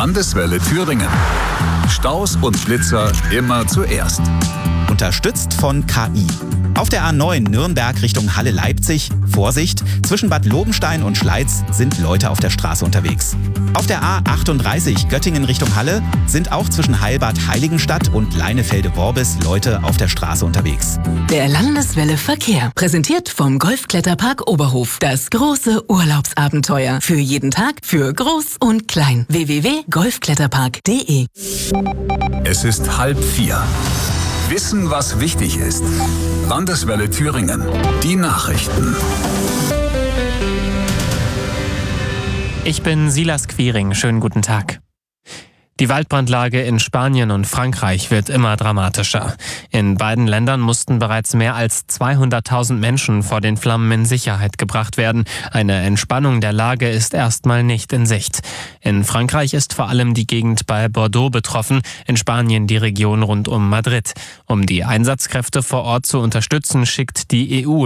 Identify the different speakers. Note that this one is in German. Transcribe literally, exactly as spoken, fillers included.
Speaker 1: Landeswelle Thüringen. Staus und Blitzer immer zuerst.
Speaker 2: Unterstützt von K I. Auf der A neun Nürnberg Richtung Halle-Leipzig, Vorsicht, zwischen Bad Lobenstein und Schleiz sind Leute auf der Straße unterwegs. Auf der A achtunddreißig Göttingen Richtung Halle sind auch zwischen Heilbad-Heiligenstadt und Leinefelde-Worbis Leute auf der Straße unterwegs.
Speaker 3: Der Landeswelle Verkehr, präsentiert vom Golfkletterpark Oberhof. Das große Urlaubsabenteuer. Für jeden Tag, für groß und klein. w w w punkt golfkletterpark punkt de.
Speaker 1: Es ist halb vier. Wissen, was wichtig ist. Landeswelle Thüringen. Die Nachrichten.
Speaker 4: Ich bin Silas Quiring. Schönen guten Tag. Die Waldbrandlage in Spanien und Frankreich wird immer dramatischer. In beiden Ländern mussten bereits mehr als zweihunderttausend Menschen vor den Flammen in Sicherheit gebracht werden. Eine Entspannung der Lage ist erstmal nicht in Sicht. In Frankreich ist vor allem die Gegend bei Bordeaux betroffen, in Spanien die Region rund um Madrid. Um die Einsatzkräfte vor Ort zu unterstützen, schickt die E U